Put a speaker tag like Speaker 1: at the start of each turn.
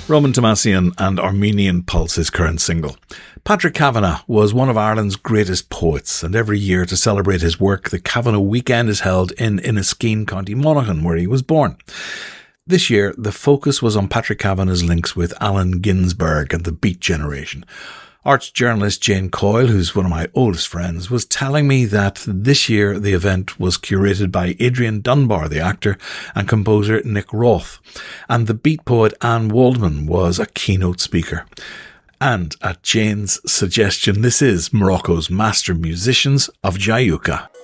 Speaker 1: Roman Tomasian and Armenian Pulse, his current single. Patrick Kavanagh was one of Ireland's greatest poets, and every year to celebrate his work, the Kavanagh Weekend is held in Inniskeen, County Monaghan, where he was born. This year, the focus was on Patrick Kavanagh's links with Allen Ginsberg and the Beat Generation. Arts journalist Jane Coyle, who's one of my oldest friends, was telling me that this year the event was curated by Adrian Dunbar, the actor, and composer Nick Roth, and the beat poet Anne Waldman was a keynote speaker. And at Jane's suggestion, this is Morocco's master musicians of Jayuka.